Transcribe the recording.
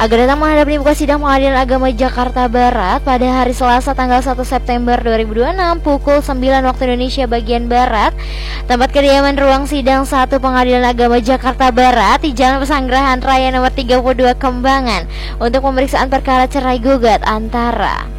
agar datang menghadapi muka sidang Pengadilan Agama Jakarta Barat pada hari Selasa tanggal 1 September 2026 pukul 9 waktu Indonesia bagian Barat. Tempat kediaman ruang sidang 1 Pengadilan Agama Jakarta Barat di Jalan Pesanggerahan Raya nomor 32 Kembangan untuk pemeriksaan perkara cerai gugat antara